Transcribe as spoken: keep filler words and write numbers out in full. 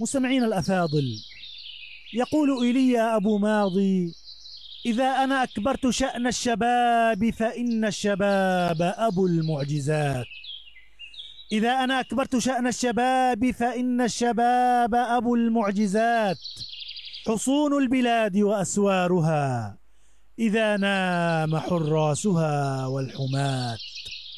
مستمعين الأفاضل، يقول إيليا أبو ماضي: إذا أنا أكبرت شأن الشباب فإن الشباب أبو المعجزات. إذا أنا أكبرت شأن الشباب فإن الشباب أبو المعجزات. حصون البلاد وأسوارها إذا نام حراسها والحماة.